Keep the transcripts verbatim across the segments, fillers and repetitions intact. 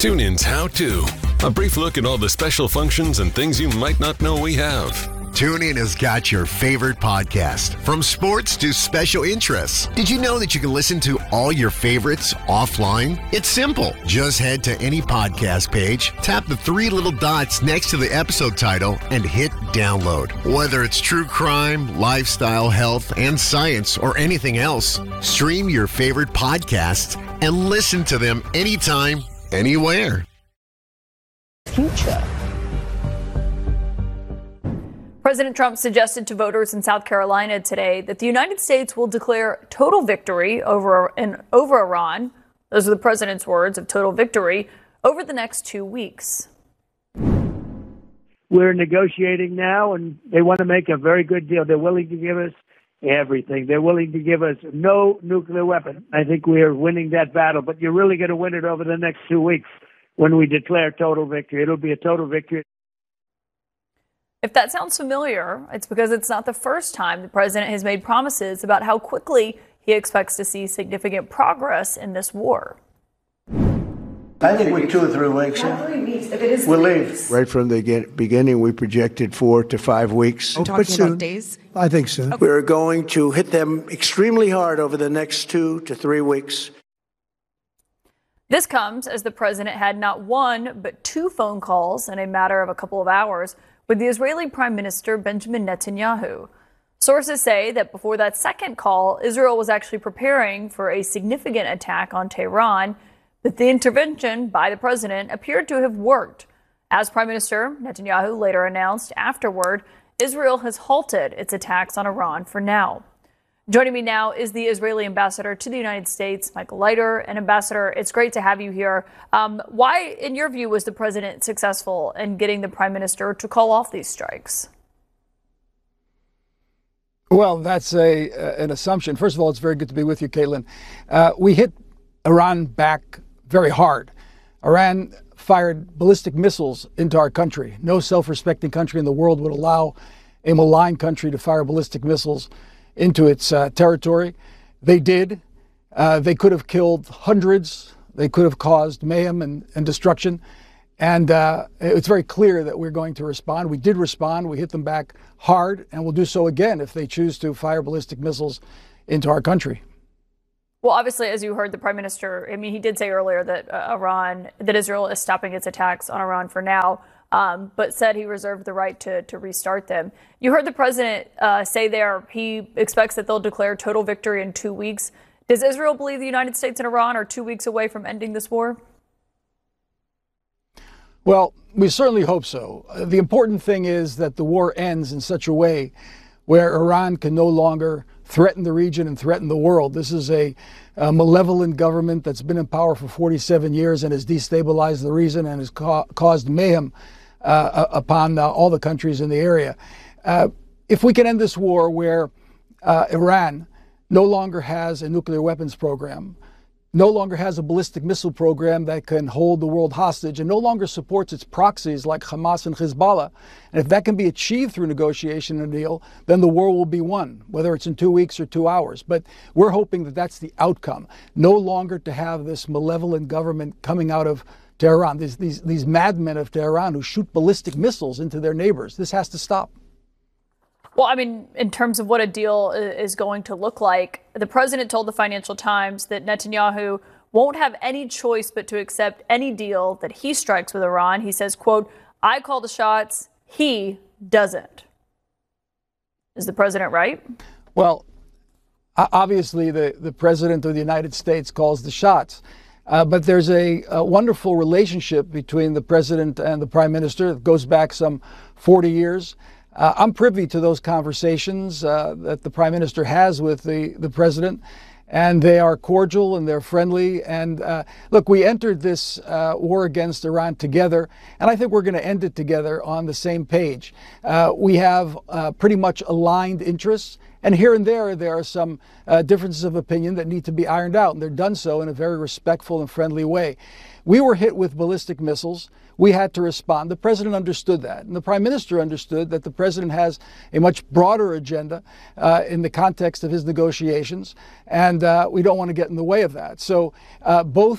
TuneIn's How To. A brief look at all the special functions and things you might not know we have. TuneIn has got your favorite podcast, from sports to special interests. Did you know that you can listen to all your favorites offline? It's simple. Just head to any podcast page, tap the three little dots next to the episode title, and hit download. Whether it's true crime, lifestyle, health, and science, or anything else, stream your favorite podcasts and listen to them anytime, anywhere. Future. President Trump suggested to voters in South Carolina today that the United States will declare total victory over, in, over Iran. Those are the president's words of total victory over the next two weeks. We're negotiating now, and they want to make a very good deal. They're willing to give us everything. They're willing to give us no nuclear weapon. I think we are winning that battle, but you're really going to win it over the next two weeks when we declare total victory. It'll be a total victory. If that sounds familiar, it's because it's not the first time the president has made promises about how quickly he expects to see significant progress in this war. I think we're two or three weeks. Not three weeks. If it is We'll three leave. weeks. Right from the get- beginning, we projected four to five weeks. I'm talking about days? I think so. Okay. We're going to hit them extremely hard over the next two to three weeks. This comes as the president had not one, but two phone calls in a matter of a couple of hours with the Israeli Prime Minister Benjamin Netanyahu. Sources say that before that second call, Israel was actually preparing for a significant attack on Tehran, but the intervention by the president appeared to have worked. As Prime Minister Netanyahu later announced afterward, Israel has halted its attacks on Iran for now. Joining me now is the Israeli ambassador to the United States, Michael Leiter. And Ambassador, it's great to have you here. Um, why, in your view, was the president successful in getting the prime minister to call off these strikes? Well, that's a uh, an assumption. First of all, it's very good to be with you, Caitlin. Uh, we hit Iran back very hard. Iran fired ballistic missiles into our country. No self-respecting country in the world would allow a malign country to fire ballistic missiles into its uh, territory. They did. Uh, they could have killed hundreds. They could have caused mayhem and, and destruction. And uh, it's very clear that we're going to respond. We did respond. We hit them back hard, and we'll do so again if they choose to fire ballistic missiles into our country. Well, obviously, as you heard the prime minister, I mean, he did say earlier that uh, Iran, that Israel is stopping its attacks on Iran for now. Um, but said he reserved the right to, to restart them. You heard the president uh, say there he expects that they'll declare total victory in two weeks. Does Israel believe the United States and Iran are two weeks away from ending this war? Well, we certainly hope so. Uh, the important thing is that the war ends in such a way where Iran can no longer threaten the region and threaten the world. This is a, a malevolent government that's been in power for forty-seven years and has destabilized the region and has ca- caused mayhem Uh, upon uh, all the countries in the area. Uh, if we can end this war where uh, Iran no longer has a nuclear weapons program, no longer has a ballistic missile program that can hold the world hostage, and no longer supports its proxies like Hamas and Hezbollah, and if that can be achieved through negotiation and deal, then the war will be won, whether it's in two weeks or two hours. But we're hoping that that's the outcome, no longer to have this malevolent government coming out of Tehran, these, these, these madmen of Tehran who shoot ballistic missiles into their neighbors. This has to stop. Well, I mean, in terms of what a deal is going to look like, the president told the Financial Times that Netanyahu won't have any choice but to accept any deal that he strikes with Iran. He says, quote, I call the shots, he doesn't. Is the president right? Well, obviously, the, the president of the United States calls the shots. Uh, but there's a, a wonderful relationship between the president and the prime minister that goes back some forty years. Uh, I'm privy to those conversations uh, that the prime minister has with the, the president, and they are cordial and they're friendly. And uh, look, we entered this uh, war against Iran together, and I think we're going to end it together on the same page. Uh, we have uh, pretty much aligned interests. And here and there, there are some uh, differences of opinion that need to be ironed out, and they're done so in a very respectful and friendly way. We were hit with ballistic missiles. We had to respond. The president understood that, and the prime minister understood that the president has a much broader agenda uh, in the context of his negotiations, and uh, we don't want to get in the way of that. So uh, both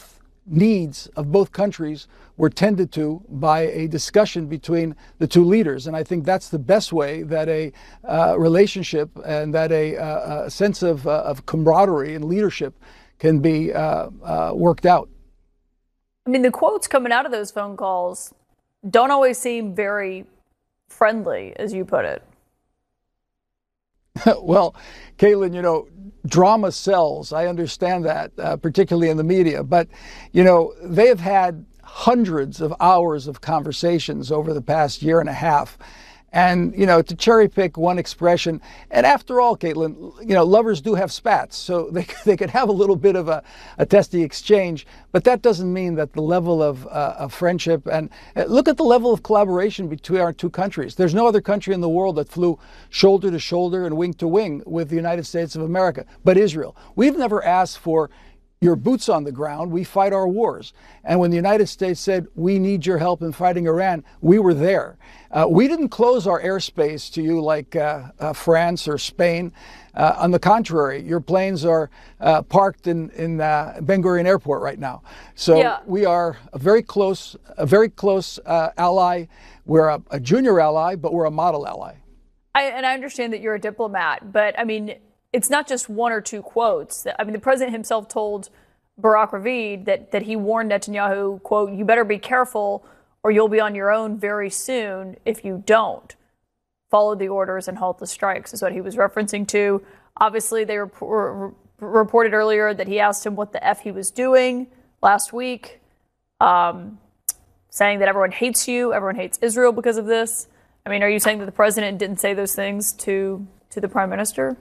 needs of both countries were tended to by a discussion between the two leaders. And I think that's the best way that a uh, relationship and that a, uh, a sense of, uh, of camaraderie and leadership can be uh, uh, worked out. I mean, the quotes coming out of those phone calls don't always seem very friendly, as you put it. Well, Caitlin, you know, drama sells. I understand that, uh, particularly in the media. But, you know, they have had hundreds of hours of conversations over the past year and a half. And, you know, to cherry pick one expression, and after all, Caitlin, you know, lovers do have spats, so they, they could have a little bit of a, a testy exchange, but that doesn't mean that the level of, uh, of friendship, and uh, look at the level of collaboration between our two countries. There's no other country in the world that flew shoulder to shoulder and wing to wing with the United States of America, but Israel. We've never asked for your boots on the ground. We fight our wars. And when the United States said, we need your help in fighting Iran, we were there. Uh, we didn't close our airspace to you like uh, uh, France or Spain. Uh, on the contrary, your planes are uh, parked in, in uh, Ben Gurion Airport right now. So yeah. we are a very close, a very close uh, ally. We're a, a junior ally, but we're a model ally. I, and I understand that you're a diplomat, but I mean, it's not just one or two quotes. I mean, the president himself told Barak Ravid that, that he warned Netanyahu, quote, you better be careful or you'll be on your own very soon if you don't follow the orders and halt the strikes, is what he was referencing to. Obviously, they rep- re- reported earlier that he asked him what the F he was doing last week, um, saying that everyone hates you, everyone hates Israel because of this. I mean, are you saying that the president didn't say those things to, to the prime minister?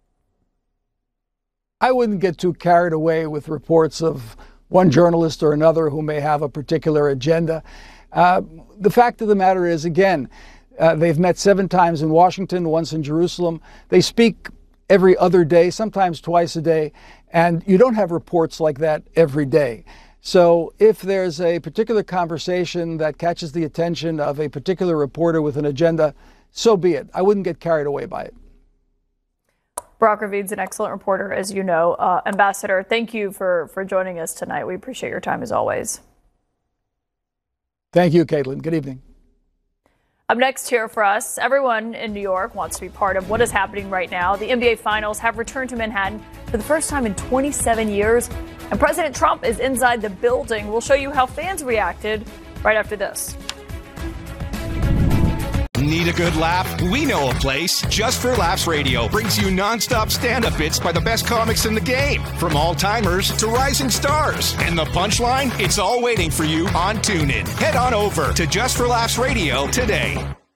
I wouldn't get too carried away with reports of one journalist or another who may have a particular agenda. Uh, the fact of the matter is, again, uh, they've met seven times in Washington, once in Jerusalem. They speak every other day, sometimes twice a day, and you don't have reports like that every day. So if there's a particular conversation that catches the attention of a particular reporter with an agenda, so be it. I wouldn't get carried away by it. Barak Ravid's an excellent reporter, as you know. Uh, Ambassador, thank you for, for joining us tonight. We appreciate your time as always. Thank you, Caitlin. Good evening. Up next here for us, everyone in New York wants to be part of what is happening right now. The N B A Finals have returned to Manhattan for the first time in twenty-seven years, and President Trump is inside the building. We'll show you how fans reacted right after this. Need a good laugh? We know a place. Just for Laughs Radio brings you nonstop stand-up bits by the best comics in the game, from all-timers to rising stars. And the punchline? It's all waiting for you on TuneIn. Head on over to Just for Laughs Radio today.